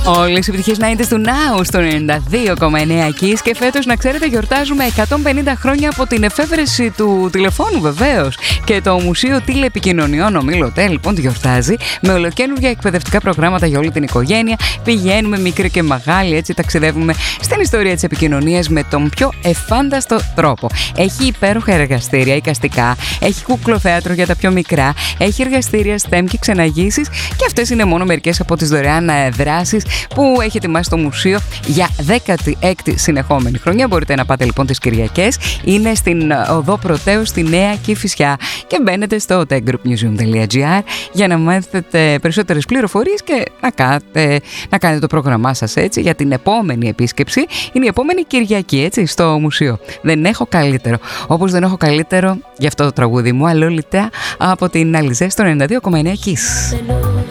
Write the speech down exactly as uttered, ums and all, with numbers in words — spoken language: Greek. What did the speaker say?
Όλες οι επιτυχίες ενενήντα του Now στο ενενήντα δύο κόμμα εννέα Kiss, και φέτος, να ξέρετε, γιορτάζουμε εκατόν πενήντα χρόνια από την εφεύρεση του τηλεφώνου, βεβαίως. Και το Μουσείο Τηλεπικοινωνιών Ομίλωτε, λοιπόν, τη γιορτάζει με ολοκαίνουργια εκπαιδευτικά προγράμματα για όλη την οικογένεια. Πηγαίνουμε μικροί και μεγάλοι, έτσι ταξιδεύουμε στην ιστορία της επικοινωνίας με τον πιο εφάνταστο τρόπο. Έχει υπέροχα εργαστήρια εικαστικά, έχει κούκλο-θέατρο για τα πιο μικρά, έχει εργαστήρια STEM και ξεναγήσεις, και αυτές είναι μόνο μερικές από τις δωρεάν δράσεις που έχει ετοιμάσει το μουσείο για δέκατη έκτη συνεχόμενη χρονιά. Μπορείτε να πάτε λοιπόν τις Κυριακές. Είναι στην οδό Πρωτέου στη Νέα Κηφισιά, και μπαίνετε στο techgroupmuseum τελεία gr για να μάθετε περισσότερες πληροφορίες και να κάνετε, να κάνετε το πρόγραμμά σας, έτσι, για την επόμενη επίσκεψη. Είναι η επόμενη Κυριακή, έτσι, στο μουσείο. Δεν έχω καλύτερο. Όπως δεν έχω καλύτερο για αυτό το τραγούδι μου, Αλόλυτα, από την Alizé στο ενενήντα δύο κόμμα εννέα Kiss.